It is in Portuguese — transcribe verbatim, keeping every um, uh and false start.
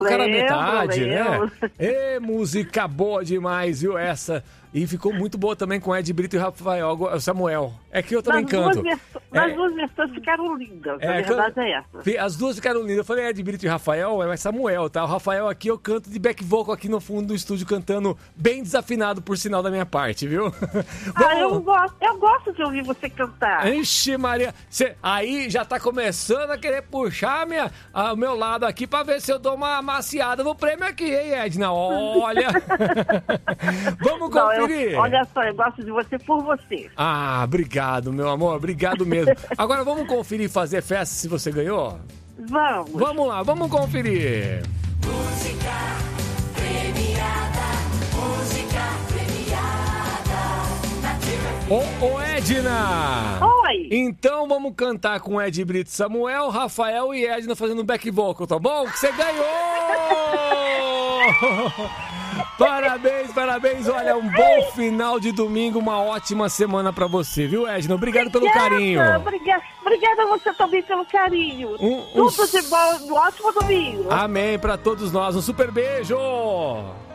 cara Lembro, metade, lembro. né? Ê, música boa demais, viu, essa? E ficou muito boa também com Ed Brito e Rafael Samuel. É que eu também Nas canto. Duas verso- É. Nas duas versões ficaram lindas, É, a verdade é essa. fi- As duas ficaram lindas. Eu falei Ed Brito e Rafael, é Samuel, tá? O Rafael aqui eu canto de back vocal aqui no fundo do estúdio, cantando bem desafinado, por sinal da minha parte, viu? Ah, eu gosto, eu gosto de ouvir você cantar. Ixi, Maria, cê, aí já tá começando a querer puxar minha, a- o meu lado aqui pra ver se eu dou uma amaciada no prêmio aqui, hein, Edna? Olha! Vamos Não, eu- conferir? olha só, eu gosto de você por você. Ah, obrigado, meu amor, obrigado mesmo. Agora vamos conferir e fazer festa se você ganhou? Vamos. Vamos lá, vamos conferir. Música premiada, música premiada. Ô, ô Edna! Oi! Então vamos cantar com Ed Brito, Samuel, Rafael e Edna fazendo back vocal, tá bom? Que você ganhou! Parabéns, parabéns. Olha, um bom final de domingo, uma ótima semana pra você, viu, Edna? Obrigado pelo carinho. Obrigada, obrigada a você também pelo carinho. Um- um Tudo de bom, um ótimo domingo. Amém pra todos nós. Um super beijo!